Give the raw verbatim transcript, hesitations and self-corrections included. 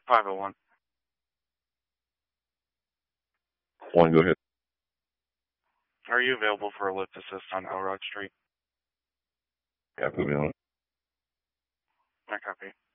five oh one. One, go ahead. Are you available for a lift assist on Elrod Street? Yeah, put me on it. I copy.